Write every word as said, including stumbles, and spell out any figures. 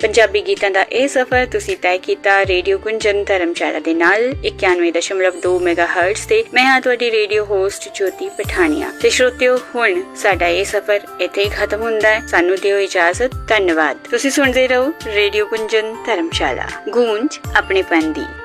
ਪੰਜਾਬੀ ਗੀਤਾਂ ਦਾ ਇਹ ਸਫ਼ਰ ਤੁਸੀਂ ਤੈਅ ਕੀਤਾ ਰੇਡੀਓ ਗੁੰਜਨ ਧਰਮਸ਼ਾਲਾ ਦੇ ਨਾਲ ਇਕਾਨਵੇਂ ਦਸ਼ਮਲਵ ਦੋ ਮੈਗਾ ਹਰਟਜ਼ ਤੇ। ਮੈਂ ਹਾਂ ਤੁਹਾਡੀ ਰੇਡੀਓ ਹੋਸਟ ਜੋਤੀ ਪਠਾਨੀਆ ਤੇ ਸ਼ਰੋਤਿਓ, ਹੁਣ ਸਾਡਾ ਇਹ ਸਫ਼ਰ ਇੱਥੇ ਹੀ ਖਤਮ ਹੁੰਦਾ ਹੈ। ਸਾਨੂੰ ਦਿਓ ਇਜਾਜ਼ਤ। ਧੰਨਵਾਦ। ਤੁਸੀਂ ਸੁਣਦੇ ਰਹੋ ਰੇਡੀਓ ਗੁੰਜਨ ਧਰਮਸ਼ਾਲਾ, ਗੂੰਜ ਆਪਣੇ ਪਨ ਦੀ।